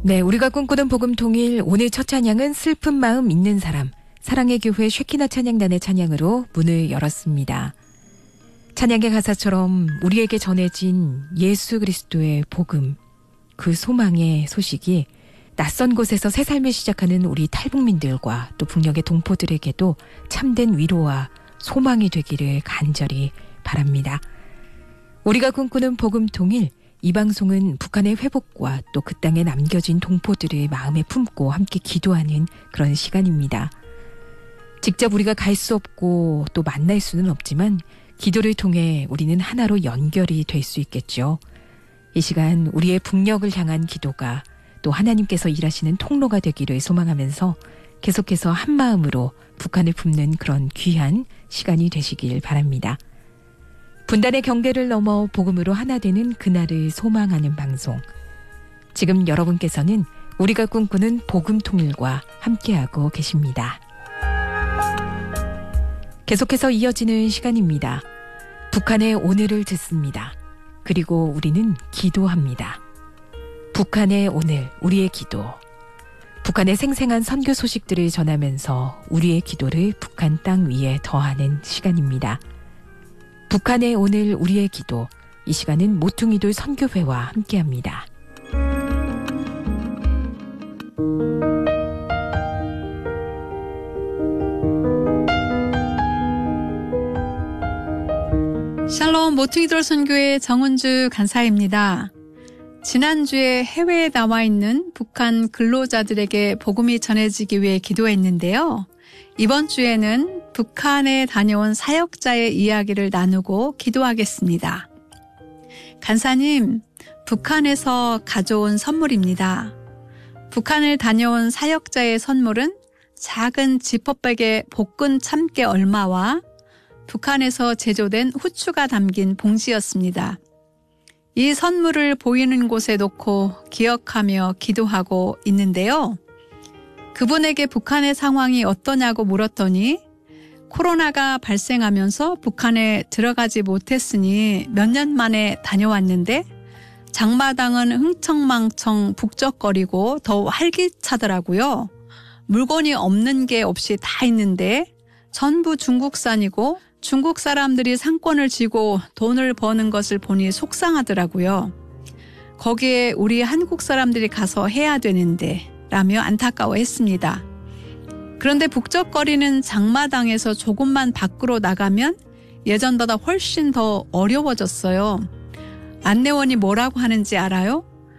네, 우리가 꿈꾸던 복음 통일, 오늘 첫 찬양은 슬픈 마음 있는 사람, 사랑의 교회 쉐키나 찬양단의 찬양으로 문을 열었습니다. 찬양의 가사처럼 우리에게 전해진 예수 그리스도의 복음, 그 소망의 소식이 낯선 곳에서 새 삶을 시작하는 우리 탈북민들과 또 북녘의 동포들에게도 참된 위로와 소망이 되기를 간절히 바랍니다. 우리가 꿈꾸는 복음 통일, 이 방송은 북한의 회복과 또 그 땅에 남겨진 동포들을 마음에 품고 함께 기도하는 그런 시간입니다. 직접 우리가 갈 수 없고 또 만날 수는 없지만 기도를 통해 우리는 하나로 연결이 될 수 있겠죠. 이 시간 우리의 북녘을 향한 기도가 또 하나님께서 일하시는 통로가 되기를 소망하면서 계속해서 한 마음으로 북한을 품는 그런 귀한 시간이 되시길 바랍니다. 분단의 경계를 넘어 복음으로 하나 되는 그날을 소망하는 방송. 지금 여러분께서는 우리가 꿈꾸는 복음 통일과 함께하고 계십니다. 계속해서 이어지는 시간입니다. 북한의 오늘을 듣습니다. 그리고 우리는 기도합니다. 북한의 오늘, 우리의 기도. 북한의 생생한 선교 소식들을 전하면서 우리의 기도를 북한 땅 위에 더하는 시간입니다. 북한의 오늘, 우리의 기도. 이 시간은 모퉁이돌 선교회와 함께합니다. 샬롬, 모퉁이돌 선교회 정은주 간사입니다. 지난주에 해외에 나와 있는 북한 근로자들에게 복음이 전해지기 위해 기도했는데요. 이번 주에는 북한에 다녀온 사역자의 이야기를 나누고 기도하겠습니다. 간사님, 북한에서 가져온 선물입니다. 북한을 다녀온 사역자의 선물은 작은 지퍼백에 볶은 참깨 얼마와 북한에서 제조된 후추가 담긴 봉지였습니다. 이 선물을 보이는 곳에 놓고 기억하며 기도하고 있는데요. 그분에게 북한의 상황이 어떠냐고 물었더니 코로나가 발생하면서 북한에 들어가지 못했으니 몇 년 만에 다녀왔는데 장마당은 흥청망청 북적거리고 더 활기차더라고요. 물건이 없는 게 없이 다 있는데 전부 중국산이고 중국 사람들이 상권을 쥐고 돈을 버는 것을 보니 속상하더라고요. 거기에 우리 한국 사람들이 가서 해야 되는데 라며 안타까워했습니다. 그런데 북적거리는 장마당에서 조금만 밖으로 나가면 예전보다 훨씬 더 어려워졌어요. 안내원이 뭐라고 하는지 알아요?